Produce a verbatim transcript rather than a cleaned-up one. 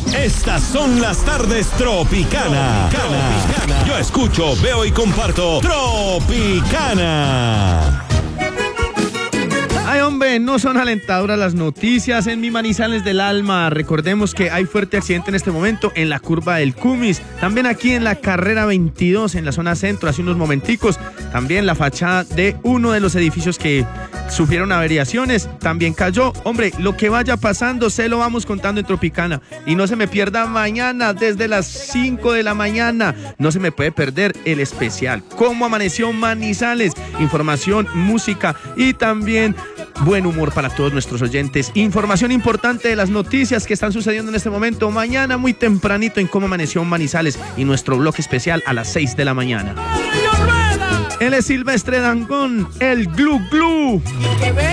Estas son las tardes Tropicana. Tropicana. Yo escucho, veo y comparto Tropicana. Ay, hombre, no son alentadoras las noticias en mi Manizales del alma. Recordemos que hay fuerte accidente en este momento en la curva del Cumis. También aquí en la carrera veintidós, en la zona centro, hace unos momenticos. También la fachada de uno de los edificios que sufrieron averiaciones también cayó. Hombre, lo que vaya pasando se lo vamos contando en Tropicana. Y no se me pierda mañana desde las cinco de la mañana. No se me puede perder el especial Cómo amaneció Manizales. Información, música y también buen humor para todos nuestros oyentes. Información importante de las noticias que están sucediendo en este momento. Mañana muy tempranito en Cómo amaneció Manizales y nuestro bloque especial a las seis de la mañana. Él es Silvestre Dangond, el Glu Glu.